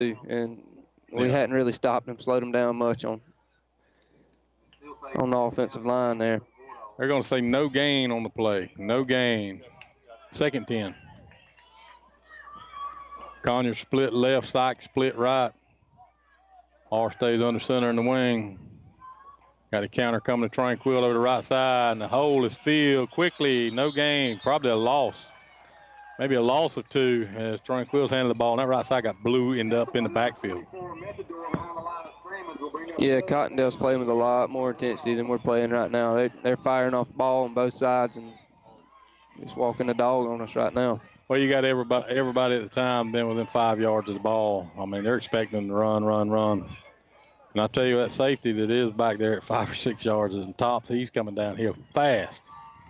and we hadn't really stopped them, slowed them down much on the offensive line there. They're going to say no gain on the play. No gain. 2nd 10. Conyers split left, Sykes split right. R stays under center in the wing. Got a counter coming to Tranquil over the right side, and the hole is filled quickly. No gain, probably a loss. Maybe a loss of 2 as Tranquil's handled the ball. And that right side got blew, ended up in the backfield. Yeah, Cottondale's playing with a lot more intensity than we're playing right now. They're firing off the ball on both sides and just walking the dog on us right now. Well, you got everybody at the time been within 5 yards of the ball. I mean, they're expecting them to run. And I'll tell you, that safety that is back there at 5 or 6 yards at the top, he's coming downhill fast.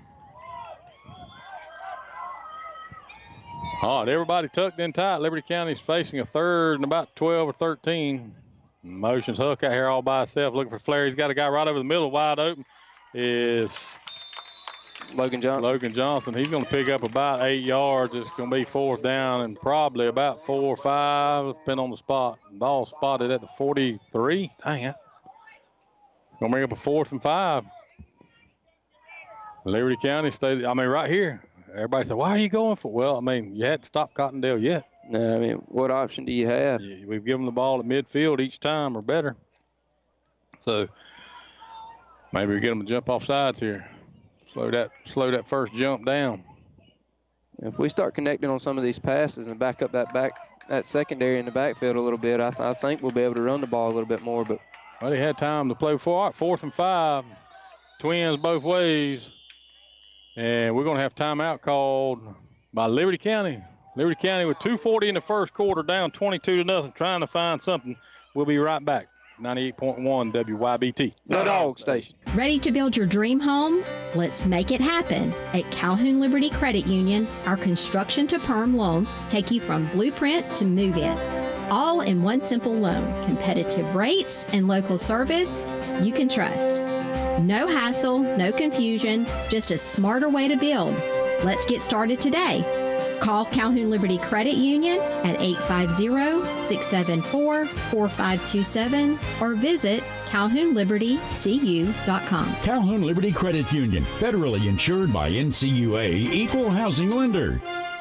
All right, everybody tucked in tight. Liberty County's facing a 3rd and about 12 or 13. Motions Hook out here all by himself looking for Flair. He's got a guy right over the middle, wide open. Is Logan Johnson. He's going to pick up about 8 yards. It's going to be 4th down and probably about 4 or 5, depending on the spot. Ball spotted at the 43. Dang it. Going to bring up a 4th and 5. Liberty County stayed, right here. Everybody said, why are you going for? Well, you had to stop Cottondale yet. No, what option do you have? Yeah, we've given the ball at midfield each time or better. So maybe we get them to jump off sides here. Slow that first jump down. If we start connecting on some of these passes and back up that secondary in the backfield a little bit, I think we'll be able to run the ball a little bit more. But they had time to play before. All right, 4th and 5. Twins both ways. And we're going to have timeout called by Liberty County. Liberty County with 2:40 in the first quarter, down 22-0, trying to find something. We'll be right back. 98.1 WYBT. The Dog Station. Ready to build your dream home? Let's make it happen. At Calhoun Liberty Credit Union, our construction to perm loans take you from blueprint to move-in. All in one simple loan. Competitive rates and local service you can trust. No hassle, no confusion, just a smarter way to build. Let's get started today. Call Calhoun Liberty Credit Union at 850-674-4527 or visit CalhounLibertyCU.com. Calhoun Liberty Credit Union, federally insured by NCUA, equal housing lender.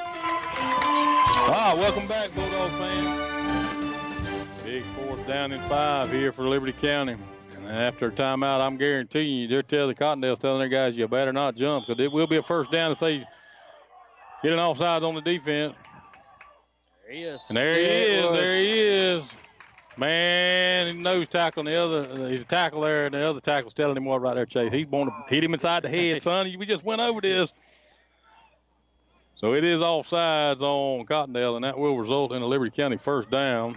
Welcome back, Bulldog fans. Big 4th down and 5 here for Liberty County. And after a timeout, I'm guaranteeing you, they're telling Cottondale's telling their guys, you better not jump, because it will be a 1st down if they get an offside on the defense. There he is. And there he is. Man, nose tackle on the other. He's a tackle there, and the other tackle's telling him what right there, Chase. He's going to hit him inside the head, son. We just went over this. So it is offsides on Cottondale, and that will result in a Liberty County 1st down.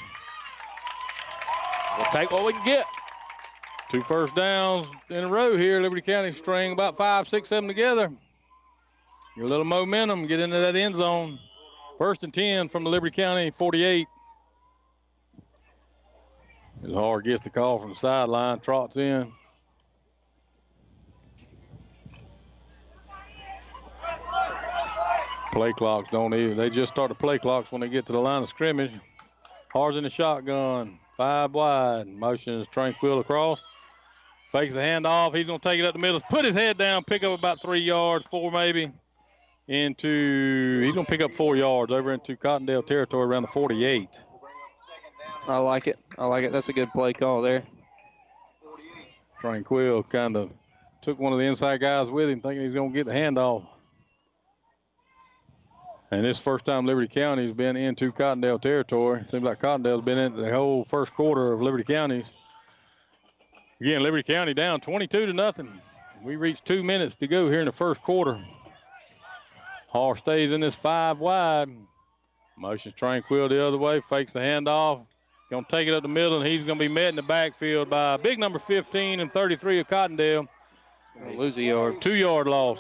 We'll take what we can get. 2 1st downs in a row here. Liberty County string about 5, 6, 7 together. Get a little momentum, get into that end zone. 1st and 10 from the Liberty County 48. As Hard gets the call from the sideline, trots in. Play clocks don't even, they just start the play clocks when they get to the line of scrimmage. Hard's in the shotgun, 5 wide. Motions Tranquil across. Fakes the handoff. He's going to take it up the middle. Put his head down, pick up about 3 yards, 4 maybe. He's going to pick up 4 yards over into Cottondale territory around the 48. I like it. That's a good play call there. Tranquil kind of took one of the inside guys with him, thinking he's going to get the handoff. And this first time Liberty County's been into Cottondale territory. It seems like Cottondale's been in the whole first quarter of Liberty County's. Again, Liberty County down 22-0. We reached 2 minutes to go here in the first quarter. Hall stays in this 5 wide. Motions Tranquil the other way, fakes the handoff. Going to take it up the middle, and he's going to be met in the backfield by big number 15 and 33 of Cottondale. Lose a yard. 2-yard loss.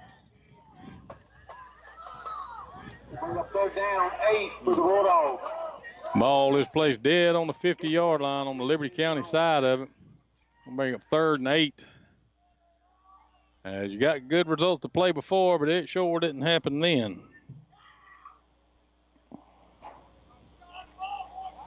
Third down, 8 for the Bulldogs. Ball is placed dead on the 50-yard line on the Liberty County side of it. We'll bring up 3rd and 8. As you got good results to play before, but it sure didn't happen then.